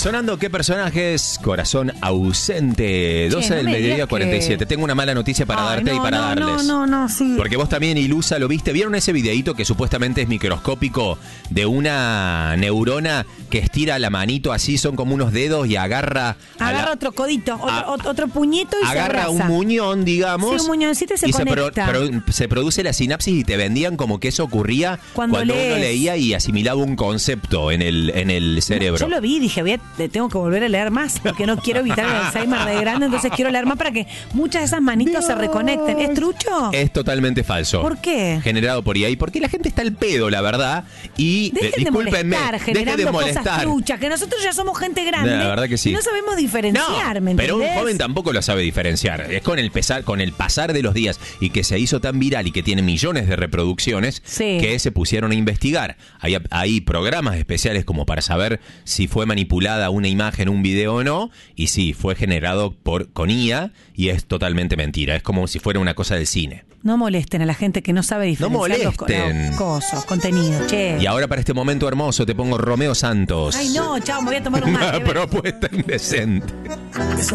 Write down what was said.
Sonando qué personajes, corazón ausente, 12 del mediodía 47. Tengo una mala noticia para darte y para darles. No, sí. Porque vos también, Ilusa, lo viste. ¿Vieron ese videíto que supuestamente es microscópico de una neurona que estira la manito así, son como unos dedos y agarra otro codito, otro puñito y agarra se un muñón, digamos. Sí, un muñoncito y se conecta. Se produce la sinapsis y te vendían como que eso ocurría cuando uno leía y asimilaba un concepto en el cerebro. Yo lo vi y dije, tengo que volver a leer más porque no quiero evitar el Alzheimer de grande, entonces quiero leer más para que muchas de esas manitos se reconecten. ¿Es trucho? Es totalmente falso. ¿Por qué? Generado por ahí, porque la gente está al pedo, la verdad. Y discúlpenme, dejen de molestar. Cosas truchas, que nosotros ya somos gente grande. La verdad que sí. Y no sabemos diferenciar, ¿me entendés? Pero un joven tampoco lo sabe diferenciar. Es con el pasar de los días y que se hizo tan viral y que tiene millones de reproducciones que se pusieron a investigar. Hay programas especiales como para saber si fue manipulada una imagen, un video o no, y sí, fue generado con IA y es totalmente mentira. Es como si fuera una cosa del cine. No molesten a la gente que no sabe diferenciar los contenidos, che. Y ahora para este momento hermoso te pongo Romeo Santos. Ay no, chao, me voy a tomar un mate. Una propuesta indecente.